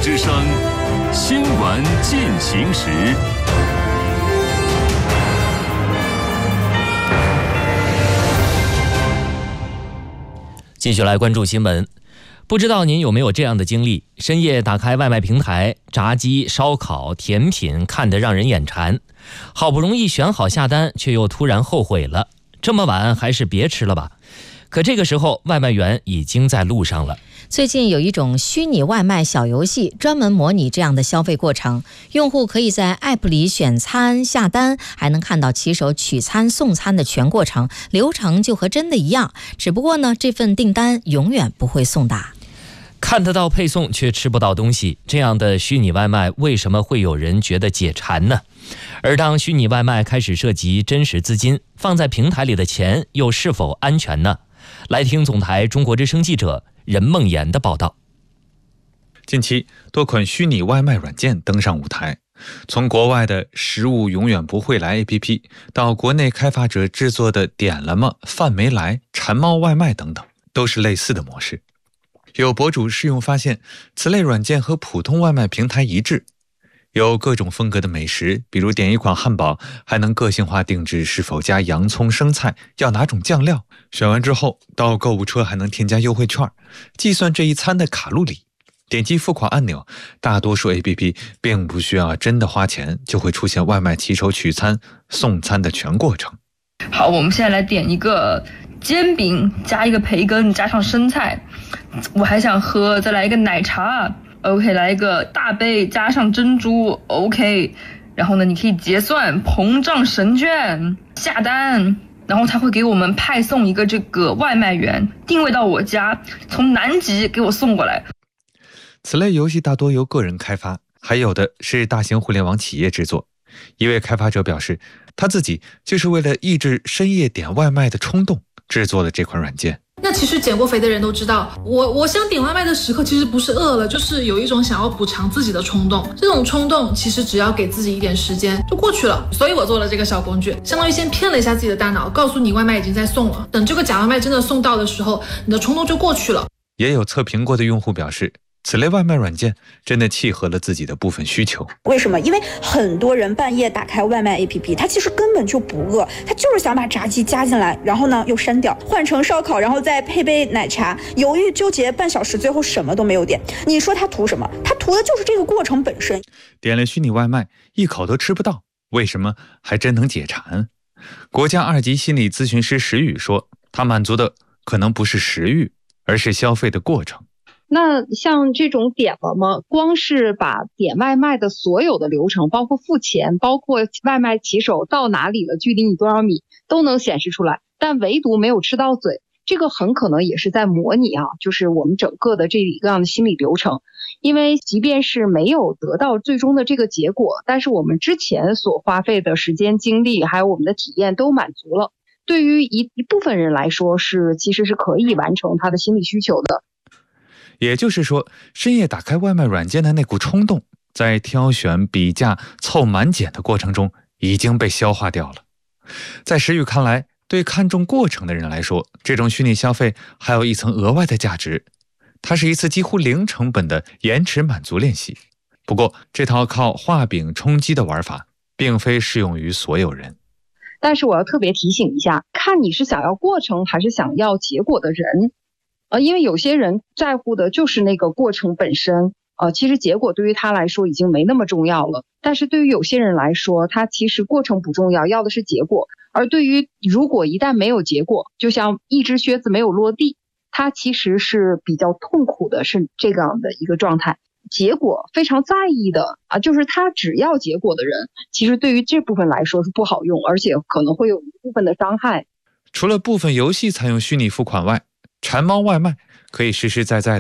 之声，新闻进行时。 继续来关注新闻。不知道您有没有这样的经历，深夜打开外卖平台，炸鸡、烧烤、甜品看得让人眼馋，好不容易选好下单，却又突然后悔了，这么晚还是别吃了吧。可这个时候外卖员已经在路上了。 最近有一种虚拟外卖小游戏，专门模拟这样的消费过程，用户可以在 App 里选餐下单，还能看到骑手取餐送餐的全过程，流程就和真的一样，只不过呢，这份订单永远不会送达。 看得到配送却吃不到东西，这样的虚拟外卖为什么会有人觉得解馋呢？而当虚拟外卖开始涉及真实资金，放在平台里的钱又是否安全呢？来听总台中国之声记者任梦妍的报道。 近期，多款虚拟外卖软件登上舞台，从国外的食物永远不会来 APP 到国内开发者制作的点了吗、饭没来、馋猫外卖等等，都是类似的模式。有博主试用发现，此类软件和普通外卖平台一致，有各种风格的美食，比如点一款汉堡，还能个性化定制是否加洋葱、生菜，要哪种酱料。选完之后，到购物车还能添加优惠券，计算这一餐的卡路里。点击付款按钮，大多数 APP 并不需要真的花钱，就会出现外卖骑手取餐、送餐的全过程。 好，我们现在来点一个煎饼，加一个培根，加上生菜。我还想喝，再来一个奶茶。OK， 来一个大杯加上珍珠 OK， 然后呢，你可以结算膨胀神券下单，然后他会给我们派送一个这个外卖员定位到我家，从南极给我送过来。 此类游戏大多由个人开发，还有的是大型互联网企业制作。一位开发者表示，他自己就是为了抑制深夜点外卖的冲动制作了这款软件。 那其实减过肥的人都知道，我想点外卖的时刻其实不是饿了，就是有一种想要补偿自己的冲动。这种冲动其实只要给自己一点时间就过去了。所以我做了这个小工具，相当于先骗了一下自己的大脑，告诉你外卖已经在送了。等这个假外卖真的送到的时候，你的冲动就过去了。 也有测评过的用户表示，此类外卖软件真的契合了自己的部分需求。 为什么？因为很多人半夜打开外卖 APP， 他其实根本就不饿，他就是想把炸鸡加进来，然后呢又删掉，换成烧烤，然后再配杯奶茶，犹豫纠结半小时，最后什么都没有点。你说他图什么？他图的就是这个过程本身。 点了虚拟外卖，一口都吃不到，为什么还真能解馋？国家2级心理咨询师石宇说，他满足的可能不是食欲，而是消费的过程。 那像这种点了吗？光是把点外卖的所有的流程，包括付钱，包括外卖骑手到哪里了，距离你多少米，都能显示出来，但唯独没有吃到嘴。这个很可能也是在模拟就是我们整个的这一个样的心理流程。因为即便是没有得到最终的这个结果，但是我们之前所花费的时间、精力，还有我们的体验都满足了。对于一部分人来说，其实是可以完成他的心理需求的。 也就是说，深夜打开外卖软件的那股冲动，在挑选、比价、凑满减的过程中已经被消化掉了。在石宇看来，对看重过程的人来说，这种虚拟消费还有一层额外的价值，它是一次几乎零成本的延迟满足练习。不过，这套靠画饼充饥的玩法，并非适用于所有人。 但是我要特别提醒一下，看你是想要过程还是想要结果的人。因为有些人在乎的就是那个过程本身，其实结果对于他来说已经没那么重要了。但是对于有些人来说，他其实过程不重要，要的是结果。而对于如果一旦没有结果，就像一只靴子没有落地，他其实是比较痛苦的，是这样的一个状态。结果非常在意的就是他只要结果的人，其实对于这部分来说是不好用，而且可能会有一部分的伤害。 除了部分游戏采用虚拟付款外，馋猫外卖可以实实在在